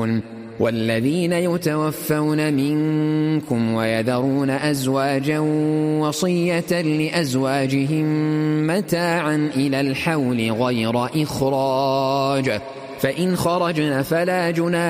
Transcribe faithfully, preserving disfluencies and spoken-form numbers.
يعلمون. والذين يتوفون منكم ويذرون أزواجا وصية لأزواجهم متاعا إلى الحول غير إخراج، فإن خرجن فلا جناح